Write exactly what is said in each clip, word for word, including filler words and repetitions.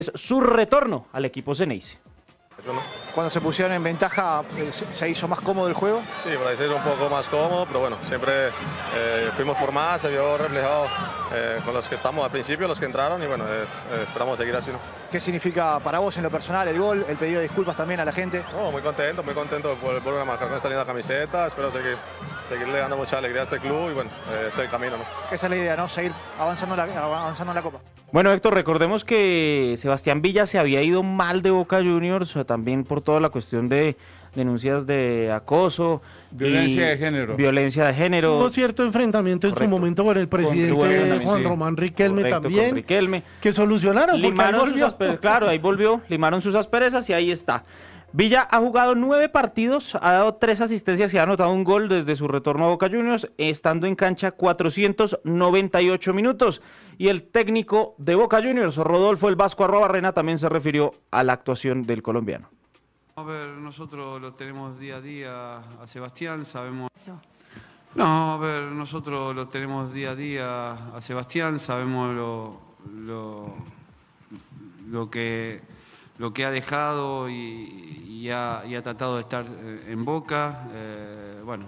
su retorno al equipo Ceneice. Cuando se pusieron en ventaja, ¿se hizo más cómodo el juego? Sí, por ahí se hizo un poco más cómodo, pero bueno, siempre eh, fuimos por más, se vio reflejado eh, con los que estamos al principio, los que entraron y bueno, eh, eh, esperamos seguir así, ¿no? ¿Qué significa para vos en lo personal el gol, el pedido de disculpas también a la gente? No, muy contento, muy contento por volver a marcar con esta linda camiseta, espero seguir, seguirle dando mucha alegría a este club y bueno, eh, este es el camino, ¿no? Esa es la idea, ¿no? Seguir avanzando en la, avanzando en la Copa. Bueno, Héctor, recordemos que Sebastián Villa se había ido mal de Boca Juniors, también por toda la cuestión de denuncias de acoso. Violencia de género. Violencia de género. Hubo cierto enfrentamiento en Correcto. su momento con el presidente Con, Juan sí. Román Riquelme Correcto, también, con Riquelme. que solucionaron, porque ahí Limaron sus volvió. asper- claro, ahí volvió, limaron sus asperezas y ahí está. Villa ha jugado nueve partidos, ha dado tres asistencias y ha anotado un gol desde su retorno a Boca Juniors, estando en cancha cuatrocientos noventa y ocho minutos. Y el técnico de Boca Juniors, Rodolfo El Vasco Arrobarrena, también se refirió a la actuación del colombiano. A ver, nosotros lo tenemos día a día a Sebastián, sabemos... No, a ver, nosotros lo tenemos día a día a Sebastián, sabemos lo, lo, lo que... lo que ha dejado y, y, ha, y ha tratado de estar en Boca. Eh, bueno,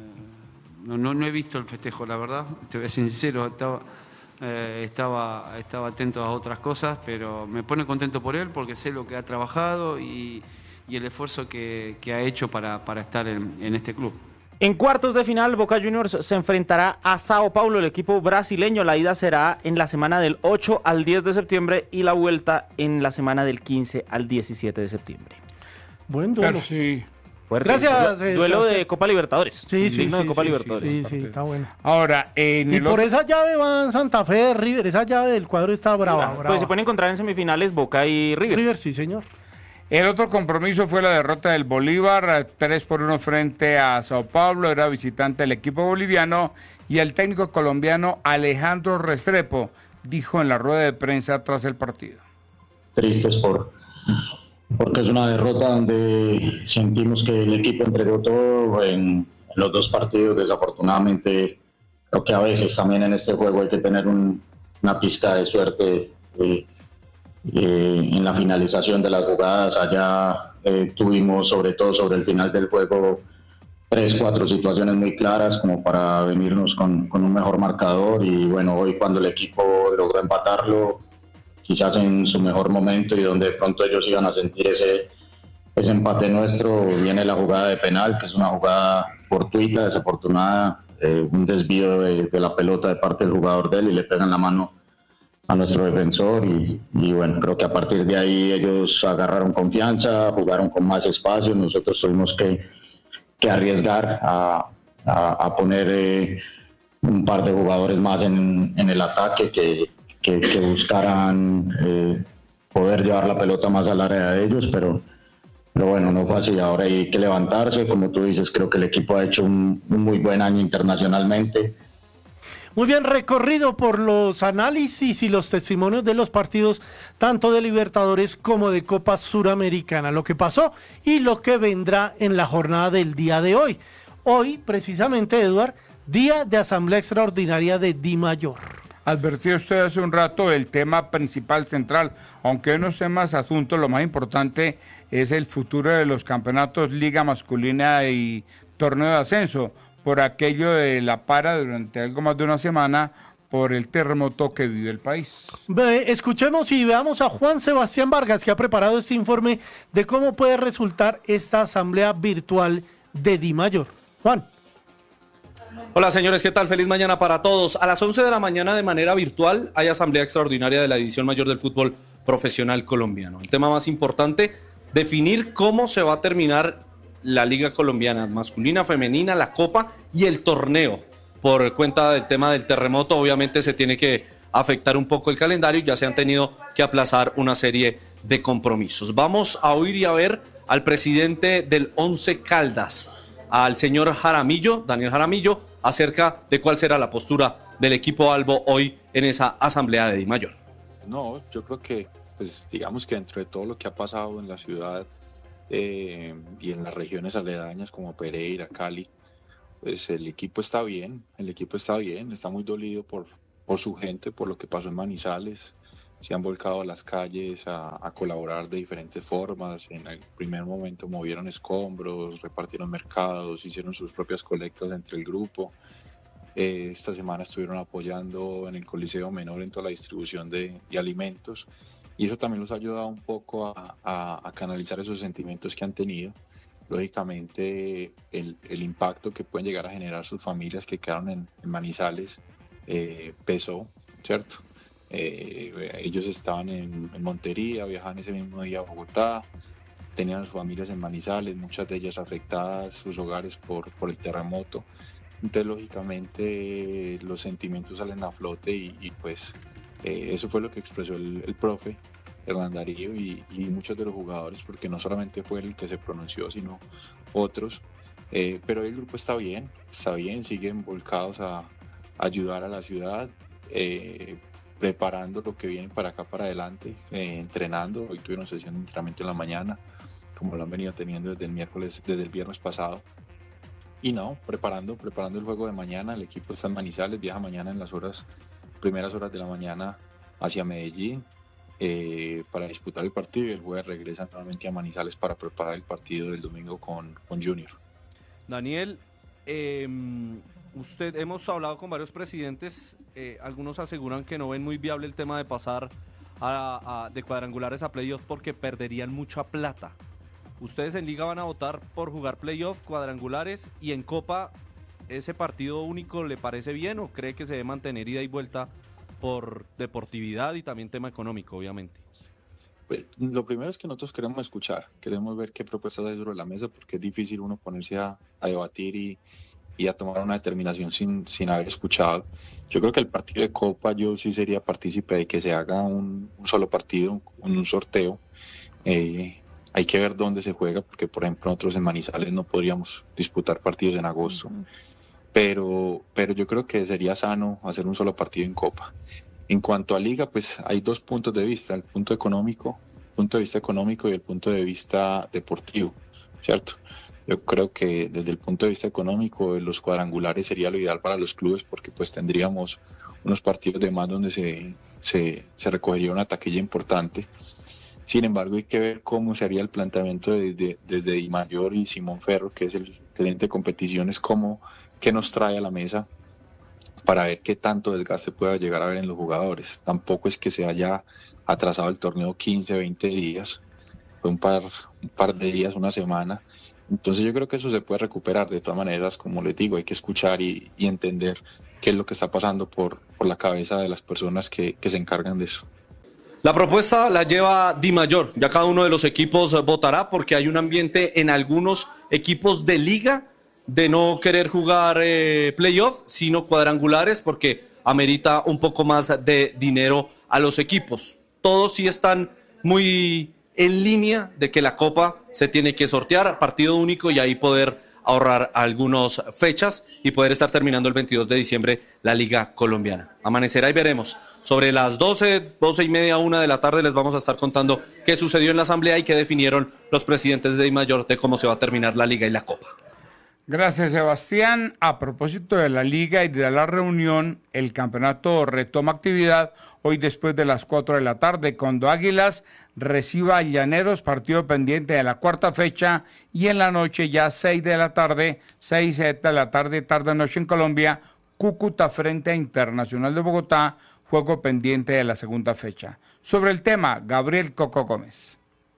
eh, no, no, no he visto el festejo, la verdad, te voy a ser sincero, estaba, eh, estaba, estaba atento a otras cosas, pero me pone contento por él porque sé lo que ha trabajado y, y el esfuerzo que, que ha hecho para, para estar en, en este club. En cuartos de final, Boca Juniors se enfrentará a Sao Paulo, el equipo brasileño. La ida será en la semana del ocho al diez de septiembre y la vuelta en la semana del quince al diecisiete de septiembre. Buen duelo. Pero sí. Fuerte. Gracias, Du- eh, Duelo Sebastián. de Copa Libertadores. Sí, sí, Digno sí, de Copa sí, Libertadores. sí, sí, está bueno. Ahora, en Y el por otro- esa llave van Santa Fe de River, esa llave del cuadro está brava, brava. Pues se pueden encontrar en semifinales Boca y River. River, sí, señor. El otro compromiso fue la derrota del Bolívar, tres por uno frente a Sao Paulo, era visitante del equipo boliviano, y el técnico colombiano Alejandro Restrepo dijo en la rueda de prensa tras el partido. Tristes por, porque es una derrota donde sentimos que el equipo entregó todo en, en los dos partidos. Desafortunadamente, creo que a veces también en este juego hay que tener un, una pizca de suerte. Eh, Eh, en la finalización de las jugadas. Allá eh, tuvimos, sobre todo sobre el final del juego, tres, cuatro situaciones muy claras como para venirnos con, con un mejor marcador, y bueno, hoy cuando el equipo logró empatarlo, quizás en su mejor momento y donde de pronto ellos iban a sentir ese, ese empate nuestro, viene la jugada de penal, que es una jugada fortuita, desafortunada, eh, un desvío de, de la pelota de parte del jugador de él y le pegan la mano a nuestro defensor, y, y bueno, creo que a partir de ahí ellos agarraron confianza, jugaron con más espacio, nosotros tuvimos que, que arriesgar a, a, a poner eh, un par de jugadores más en, en el ataque que, que, que buscaran eh, poder llevar la pelota más al área de ellos, pero, pero bueno, no fue así. Ahora hay que levantarse, como tú dices, creo que el equipo ha hecho un, un muy buen año internacionalmente. Muy bien, recorrido por los análisis y los testimonios de los partidos, tanto de Libertadores como de Copa Suramericana, lo que pasó y lo que vendrá en la jornada del día de hoy. Hoy, precisamente, Eduard, día de Asamblea Extraordinaria de Dimayor. Advertió usted hace un rato el tema principal central, aunque unos temas asuntos, lo más importante es el futuro de los campeonatos Liga Masculina y Torneo de Ascenso, por aquello de la para durante algo más de una semana por el terremoto que vive el país. Ve, escuchemos y veamos a Juan Sebastián Vargas, que ha preparado este informe de cómo puede resultar esta asamblea virtual de Dimayor. Juan. Hola señores, ¿qué tal? Feliz mañana para todos. A las once de la mañana de manera virtual hay asamblea extraordinaria de la División Mayor del Fútbol Profesional Colombiano. El tema más importante, definir cómo se va a terminar la Liga Colombiana masculina, femenina, la Copa y el torneo. Por cuenta del tema del terremoto, obviamente se tiene que afectar un poco el calendario y ya se han tenido que aplazar una serie de compromisos. Vamos a oír y a ver al presidente del Once Caldas, al señor Jaramillo, Daniel Jaramillo, acerca de cuál será la postura del equipo albo hoy en esa asamblea de Dimayor. No, yo creo que, pues digamos que dentro de todo lo que ha pasado en la ciudad, Eh, y en las regiones aledañas como Pereira, Cali, pues el equipo está bien, el equipo está bien, está muy dolido por, por su gente, por lo que pasó en Manizales, se han volcado a las calles a, a colaborar de diferentes formas. En el primer momento movieron escombros, repartieron mercados, hicieron sus propias colectas entre el grupo. Eh, esta semana estuvieron apoyando en el Coliseo Menor en toda la distribución de, de alimentos, y eso también los ha ayudado un poco a, a, a canalizar esos sentimientos que han tenido. Lógicamente el, el impacto que pueden llegar a generar sus familias que quedaron en, en Manizales eh, pesó, ¿cierto? Eh, ellos estaban en, en Montería, viajaban ese mismo día a Bogotá, tenían sus familias en Manizales, muchas de ellas afectadas, sus hogares por, por el terremoto. Entonces, lógicamente, los sentimientos salen a flote y, y pues eh, eso fue lo que expresó el, el profe Hernán Darío y, y muchos de los jugadores, porque no solamente fue el que se pronunció, sino otros. Eh, pero el grupo está bien, está bien, siguen volcados a, a ayudar a la ciudad, eh, preparando lo que viene para acá, para adelante, eh, entrenando. Hoy tuvieron sesión de entrenamiento en la mañana, como lo han venido teniendo desde el miércoles, desde el viernes pasado. Y no, preparando, preparando el juego de mañana. El equipo está en Manizales, viaja mañana en las horas, primeras horas de la mañana hacia Medellín eh, para disputar el partido, y el jueves regresa nuevamente a Manizales para preparar el partido del domingo con, con Junior. Daniel, eh, usted, hemos hablado con varios presidentes, eh, algunos aseguran que no ven muy viable el tema de pasar a, a, de cuadrangulares a playoffs porque perderían mucha plata. ¿Ustedes en Liga van a votar por jugar playoff, cuadrangulares, y en Copa ese partido único le parece bien o cree que se debe mantener ida y vuelta por deportividad y también tema económico, obviamente? Pues, lo primero es que nosotros queremos escuchar, queremos ver qué propuestas hay sobre la mesa, porque es difícil uno ponerse a, a debatir y, y a tomar una determinación sin, sin haber escuchado. Yo creo que el partido de Copa yo sí sería partícipe de que se haga un, un solo partido, un, un sorteo. Eh, hay que ver dónde se juega, porque por ejemplo nosotros en Manizales no podríamos disputar partidos en agosto, uh-huh. pero, pero yo creo que sería sano hacer un solo partido en Copa. En cuanto a Liga, pues hay dos puntos de vista, el punto económico, el punto de vista económico y el punto de vista deportivo, ¿cierto? Yo creo que desde el punto de vista económico los cuadrangulares sería lo ideal para los clubes, porque pues tendríamos unos partidos de más donde se, se, se recogería una taquilla importante. Sin embargo, hay que ver cómo se haría el planteamiento desde, desde Di Mayor y Simón Ferro, que es el gerente de competiciones, cómo, qué nos trae a la mesa para ver qué tanto desgaste pueda llegar a haber en los jugadores. Tampoco es que se haya atrasado el torneo quince, veinte días, fue un par, un par de días, una semana. Entonces yo creo que eso se puede recuperar. De todas maneras, como les digo, hay que escuchar y, y entender qué es lo que está pasando por, por la cabeza de las personas que, que se encargan de eso. La propuesta la lleva Di Mayor, ya cada uno de los equipos votará, porque hay un ambiente en algunos equipos de liga de no querer jugar eh, playoff, sino cuadrangulares, porque amerita un poco más de dinero a los equipos. Todos sí están muy en línea de que la Copa se tiene que sortear, partido único, y ahí poder ahorrar algunas fechas y poder estar terminando el veintidós de diciembre la Liga Colombiana. Amanecerá y veremos. Sobre las doce, doce y media, una de la tarde les vamos a estar contando qué sucedió en la asamblea y qué definieron los presidentes de Di Mayor de cómo se va a terminar la Liga y la Copa. Gracias, Sebastián. A propósito de la Liga y de la reunión, el campeonato retoma actividad hoy después de las cuatro de la tarde, cuando Águilas reciba a Llaneros, partido pendiente de la cuarta fecha, y en la noche ya seis de la tarde, seis de la tarde, tarde-noche en Colombia, Cúcuta frente a Internacional de Bogotá, juego pendiente de la segunda fecha. Sobre el tema, Gabriel Coco Gómez.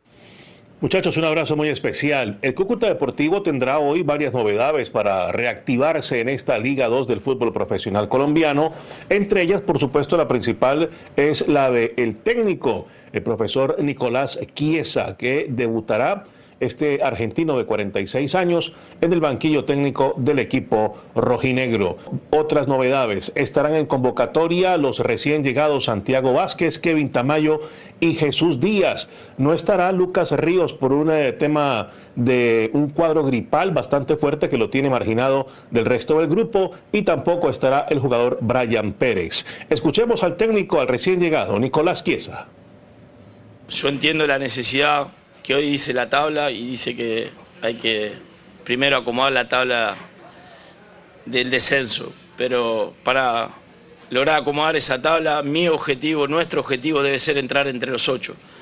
Muchachos, un abrazo muy especial. El Cúcuta Deportivo tendrá hoy varias novedades para reactivarse en esta Liga dos del fútbol profesional colombiano. Entre ellas, por supuesto, la principal es la del técnico, el profesor Nicolás Chiesa, que debutará, este argentino de cuarenta y seis años, en el banquillo técnico del equipo rojinegro. Otras novedades: estarán en convocatoria los recién llegados Santiago Vázquez, Kevin Tamayo y Jesús Díaz. No estará Lucas Ríos por un eh, tema de un cuadro gripal bastante fuerte que lo tiene marginado del resto del grupo, y tampoco estará el jugador Brian Pérez. Escuchemos al técnico, al recién llegado, Nicolás Chiesa. Yo entiendo la necesidad que hoy dice la tabla, y dice que hay que primero acomodar la tabla del descenso, pero para lograr acomodar esa tabla. Mi objetivo, nuestro objetivo debe ser entrar entre los ocho.